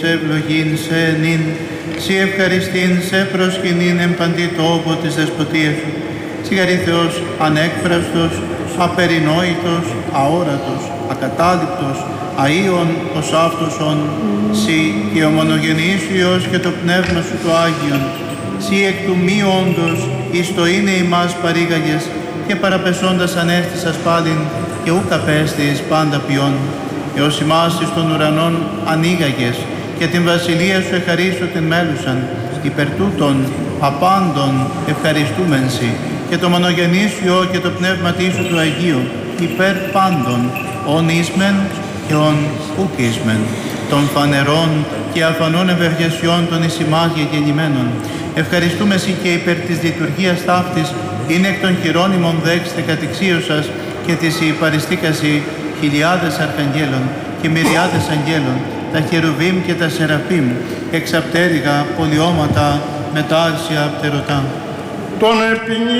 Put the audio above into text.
ευλογήν σε νυν, σοι ευχαριστήν σε προσκυνήν εν παντή τόπο της δεσποτείας σου. Σιγαρή Θεός ανέκφραστος, απερινόητος, αόρατος, ακατάληπτος, αΐων ως αυτοσον, σοι και ο μονογενής σου Υιός και το Πνεύμα σου το Άγιον, σοι εκ του μη όντος εις το είναι ημάς παρήγαγες και παραπεσώντας ανέστησας πάλιν και ούκ απέστης πάντα ποιόν. Εως ημάς εις των ουρανών ανοίγαγες και την βασιλεία σου εχαρίσω την μέλουσαν, υπερ τούτων απάντων ευχαριστούμεν σοι και το μονογενής σου Υιό και το πνεύματί σου του Αγίου υπέρ πάντων, ον ίσμεν και ον ουκ ίσμεν, των φανερών και αφανών ευεργεσιών των εις ημάς γεγεννημένων. Ευχαριστούμε σοι και υπέρ της λειτουργίας ταύτης, είναι εκ των χειρόνιμων δέξτε κατηξίωσας και της υπαριστήκαση χιλιάδες αρχαγγέλων και μυριάδες αγγέλων, τα χερουβίμ και τα σεραφίμ, εξαπτέρυγα πολιώματα με τα άρσια πτερωτά. Τον